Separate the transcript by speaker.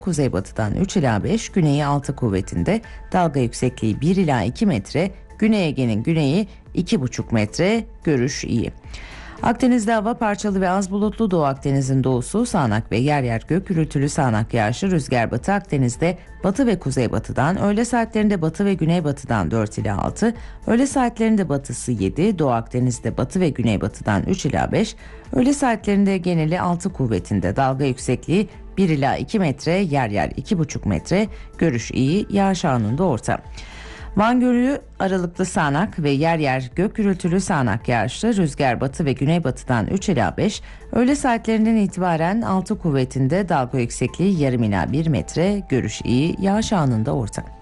Speaker 1: kuzeybatıdan 3 ila 5, güneyi 6 kuvvetinde, dalga yüksekliği 1 ila 2 metre, Güney Ege'nin güneyi 2,5 metre, görüş iyi. Akdeniz'de hava parçalı ve az bulutlu, Doğu Akdeniz'in doğusu sağanak ve yer yer gök gürültülü sağanak yağışlı, rüzgar Batı Akdeniz'de batı ve kuzeybatıdan, öğle saatlerinde batı ve güneybatıdan 4 ila 6, öğle saatlerinde batısı 7, Doğu Akdeniz'de batı ve güneybatıdan 3 ila 5, öğle saatlerinde geneli 6 kuvvetinde, dalga yüksekliği 1 ila 2 metre, yer yer 2,5 metre, görüş iyi, yağış anında orta. Van Gölü aralıklı sağanak ve yer yer gök gürültülü sağanak yağışlı, rüzgar batı ve güneybatıdan 3 ila 5, öğle saatlerinden itibaren 6 kuvvetinde, dalga yüksekliği yarım ila 1 metre, görüş iyi, yağış anında orta.